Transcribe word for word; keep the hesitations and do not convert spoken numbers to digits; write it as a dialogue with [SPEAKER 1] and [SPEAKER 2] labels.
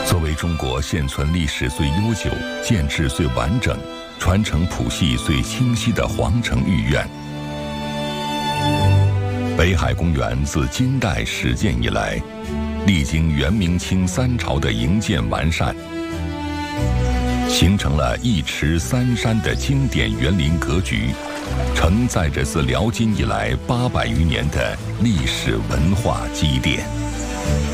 [SPEAKER 1] 作为中国现存历史最悠久、建制最完整、传承谱系最清晰的皇城御苑，北海公园自金代始建以来，历经元、明、清三朝的营建完善，形成了一池三山的经典园林格局，承载着自辽金以来八百余年的历史文化积淀。